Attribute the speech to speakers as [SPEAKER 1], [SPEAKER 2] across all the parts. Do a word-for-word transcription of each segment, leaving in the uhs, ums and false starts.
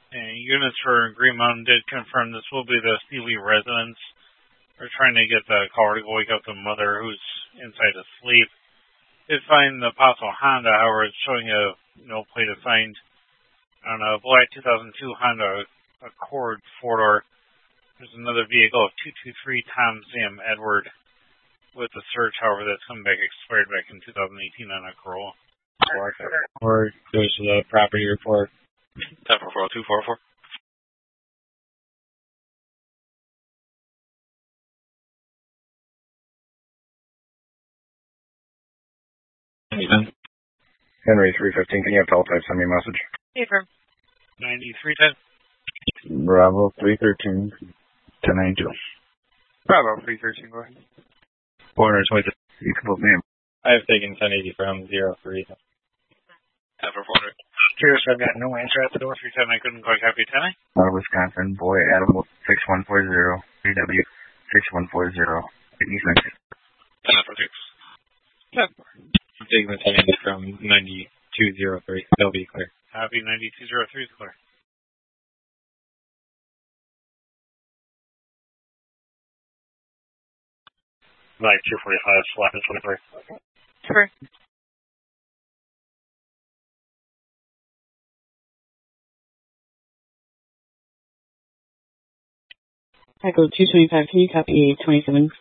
[SPEAKER 1] And units for Green Mountain did confirm this will be the Sealy residence. We're trying to get the caller to wake up the mother who's inside asleep. Did find the possible Honda, however, it's showing a no plate assigned on a black two thousand two Honda Accord four-door. There's another vehicle of two two three Tom Sam Edward with the search, however, that's come back expired back in two thousand eighteen on a Corolla.
[SPEAKER 2] Or goes to the property report.
[SPEAKER 3] ten four four two four four.
[SPEAKER 4] Henry three fifteen, can you have teletype send me a message?
[SPEAKER 5] Affirm.
[SPEAKER 1] ninety-three ten.
[SPEAKER 4] Bravo three thirteen, ten ninety-two.
[SPEAKER 6] Bravo three thirteen, go ahead.
[SPEAKER 4] four twenty-six, you can put me in.
[SPEAKER 2] I have taken ten eighty from zero three.
[SPEAKER 3] ten for four hundred.
[SPEAKER 1] Curious, I've got no answer at the door. three ten, I couldn't quite copy ten.
[SPEAKER 4] Out of Wisconsin, boy, Adam, six one four zero, B W, six one four zero, East
[SPEAKER 3] ten for six.
[SPEAKER 2] ten four. I'm taking the ten eighty from ninety-two oh three. They'll be clear.
[SPEAKER 1] Copy, ninety-two oh three is clear.
[SPEAKER 7] Like two forty-five, slap at twenty-three.
[SPEAKER 5] Sure.
[SPEAKER 8] Echo two twenty-five, can you copy eight twenty-seven?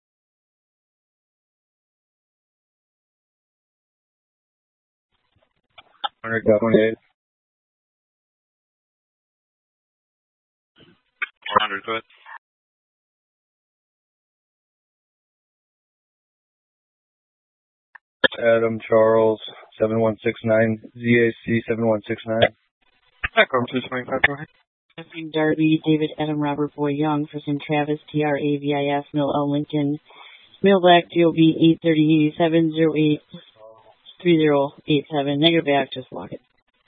[SPEAKER 2] one twenty-eight.
[SPEAKER 3] four hundred, go ahead.
[SPEAKER 9] Adam Charles, seven one six nine, Z A C seven one six nine.
[SPEAKER 6] Echo two twenty-five, go ahead.
[SPEAKER 8] Jeffrey Darby, David Adam Robert Boy Young, for Saint Travis, T R A V I S, Mill L Lincoln, Mill Black, G O B eight thirty eighty-seven zero eight three zero eight seven. Negative back, just lock it.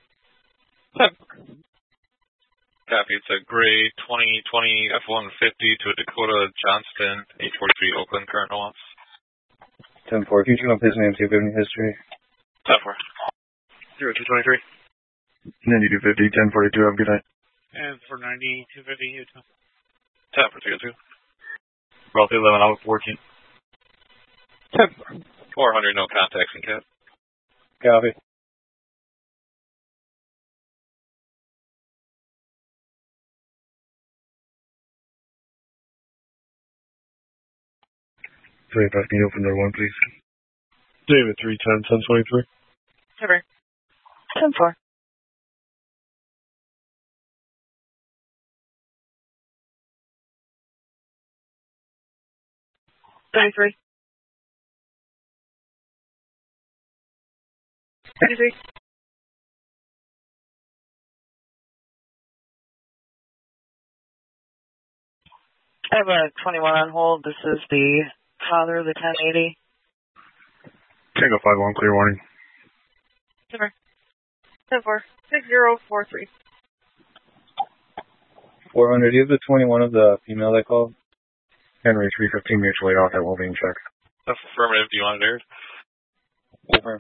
[SPEAKER 3] Copy, it's a gray twenty twenty F one fifty to a Dakota Johnston, eight forty-three Oakland, current no wants.
[SPEAKER 9] ten four, can you check on his name, see if we have any history?
[SPEAKER 3] ten four.
[SPEAKER 7] zero two twenty-three.
[SPEAKER 4] ninety-two fifty, ten forty-two, have a good night.
[SPEAKER 1] And for ninety-two fifty, you too.
[SPEAKER 3] ten for two two.
[SPEAKER 7] Roughly eleven hour fourteen.
[SPEAKER 3] ten four. four hundred, no contacts in cap.
[SPEAKER 9] Copy.
[SPEAKER 4] three five, can you open door one, please?
[SPEAKER 7] David three ten, ten twenty-three.
[SPEAKER 5] Cover. ten four. thirty-three. thirty-three. I have a twenty-one on hold. This is the father of the ten eighty.
[SPEAKER 4] Tango five one, clear warning.
[SPEAKER 5] Cover. ten four. six zero four three.
[SPEAKER 9] four hundred, do you have the twenty-one of the female that called?
[SPEAKER 4] Henry three fifteen, mutual aid off, that will be in check.
[SPEAKER 3] Affirmative, do you want it aired?
[SPEAKER 9] Over.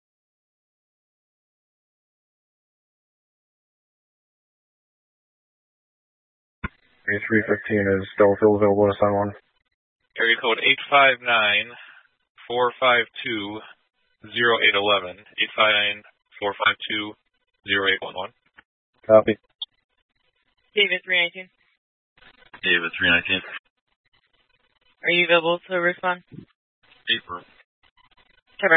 [SPEAKER 4] A three fifteen is still still available to sign one.
[SPEAKER 3] Area code eight five nine four five two zero eight one one. eight five nine four five two zero eight one one.
[SPEAKER 9] Copy.
[SPEAKER 5] David three nineteen.
[SPEAKER 3] David three nineteen.
[SPEAKER 5] Are you available to respond?
[SPEAKER 3] Paper.
[SPEAKER 5] Cover.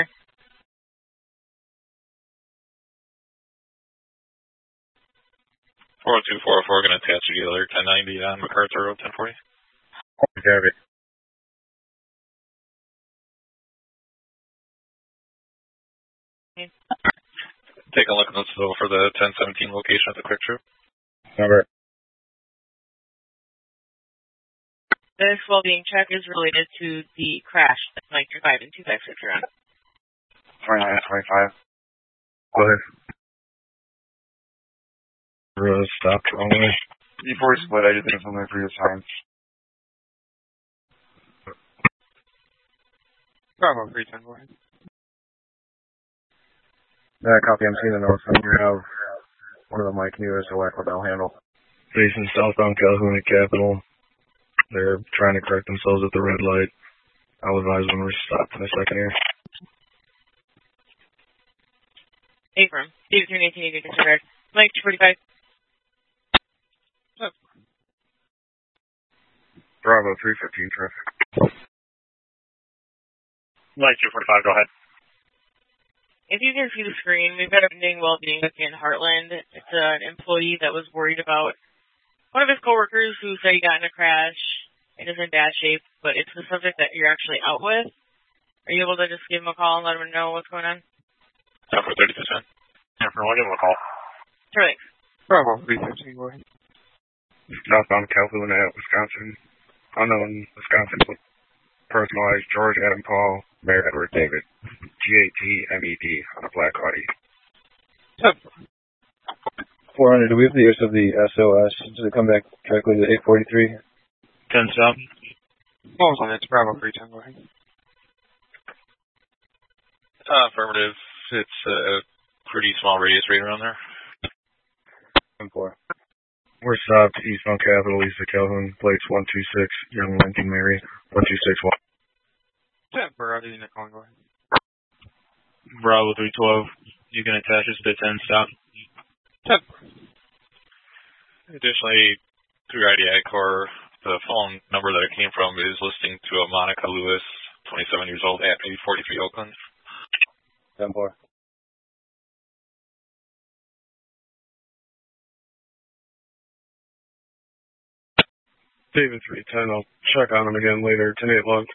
[SPEAKER 3] four oh two four oh four, going to attach to the other ten ninety on MacArthur Road, ten forty.
[SPEAKER 4] Copy.
[SPEAKER 3] Take a look at this for the ten seventeen location at the Quick Trip.
[SPEAKER 4] Number.
[SPEAKER 5] The well-being check is related to the crash that Mike five and two back are on.
[SPEAKER 4] twenty-nine twenty-five. Go ahead.
[SPEAKER 7] Really stopped wrong way.
[SPEAKER 4] Before we split, I just did something for your time.
[SPEAKER 6] Bravo three ten, go ahead.
[SPEAKER 4] Yeah, copy, I'm seeing the notes. You have
[SPEAKER 9] One of the Mike News or Wacko Bell handle.
[SPEAKER 7] Facing southbound Calhoun at Capitol. They're trying to correct themselves at the red light. I'll advise when we're stopped in a second here.
[SPEAKER 5] Abram, David three nineteen, you can disregard. Mike two forty-five.
[SPEAKER 4] Bravo three fifteen traffic.
[SPEAKER 7] Mike two forty-five, go ahead.
[SPEAKER 5] If you can see the screen, we've got a pending well-being in Heartland. It's an employee that was worried about one of his coworkers who said he got in a crash and is in bad shape, but it's the subject that you're actually out with. Are you able to just give him a call and let him know what's going on?
[SPEAKER 3] Time for thirty percent.
[SPEAKER 7] Yeah, for I'll give him a call.
[SPEAKER 5] Sure, thanks.
[SPEAKER 6] Bravo three thirteen, go ahead.
[SPEAKER 4] Southbound Calhoun at Wisconsin. Unknown Wisconsin. Personalized George Adam Paul, Mayor Edward David. G A T M E D on a black Audi.
[SPEAKER 9] four hundred, do we have the use of the S O S? Does it come back directly to eight forty-three?
[SPEAKER 7] ten stop.
[SPEAKER 6] What was on it? It's Bravo three ten, go ahead.
[SPEAKER 3] Uh, affirmative. It's a pretty small radius right around there.
[SPEAKER 9] ten four.
[SPEAKER 7] We're stopped eastbound Capitol, east of Calhoun. Plates one two six, Young Lincoln Mary. one two six one.
[SPEAKER 6] ten four, other unit calling, go ahead.
[SPEAKER 7] Bravo three twelve. You can attach us to ten stop.
[SPEAKER 6] ten four.
[SPEAKER 3] Additionally, through I D I Core, the phone number that it came from is listing to a Monica Lewis, twenty-seven years old, at eight forty-three Oakland.
[SPEAKER 9] ten four.
[SPEAKER 7] David three ten, I'll check on him again later. ten eight log.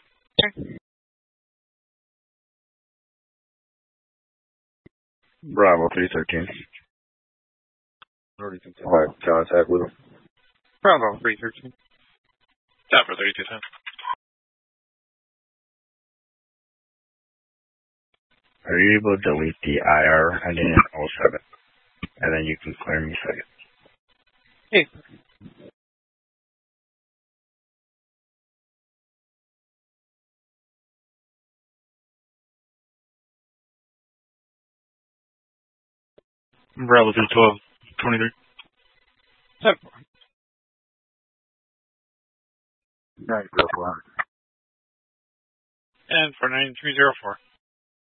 [SPEAKER 4] Bravo three thirteen.
[SPEAKER 9] Already have contact with him.
[SPEAKER 6] Bravo three thirteen.
[SPEAKER 3] Time for thirty-two cents.
[SPEAKER 4] Are you able to delete the I R ending in oh seven? And then you can clear me second.
[SPEAKER 6] Hey.
[SPEAKER 7] Bravo three twelve, twenty-three.
[SPEAKER 6] ten four.
[SPEAKER 4] Right, go for it.
[SPEAKER 1] And for nine three zero four.